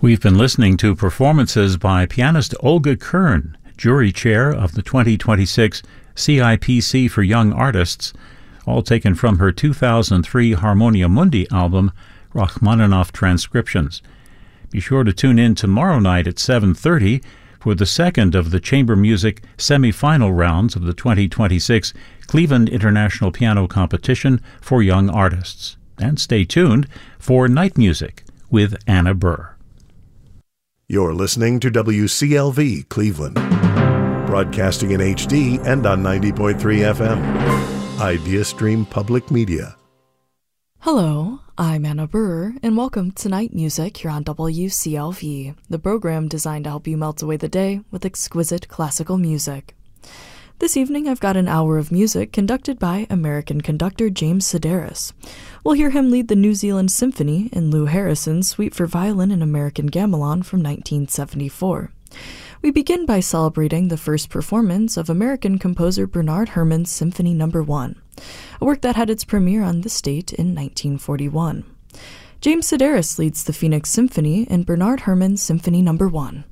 We've been listening to performances by pianist Olga Kern, jury chair of the 2026 CIPC for Young Artists, all taken from her 2003 Harmonia Mundi album, Rachmaninoff Transcriptions. Be sure to tune in tomorrow night at 7:30 for the second of the chamber music semi-final rounds of the 2026 Cleveland International Piano Competition for Young Artists. And stay tuned for Night Music with Anna Burr. You're listening to WCLV Cleveland, broadcasting in HD and on 90.3 FM. IdeaStream Public Media. Hello, I'm Anna Burr, and welcome to Night Music here on WCLV, the program designed to help you melt away the day with exquisite classical music. This evening, I've got an hour of music conducted by American conductor James Sedaris. We'll hear him lead the New Zealand Symphony in Lou Harrison's Suite for Violin and American Gamelan from 1974. We begin by celebrating the first performance of American composer Bernard Herrmann's Symphony No. 1, a work that had its premiere on this date in 1941. James Sedaris leads the Phoenix Symphony in Bernard Herrmann's Symphony No. 1.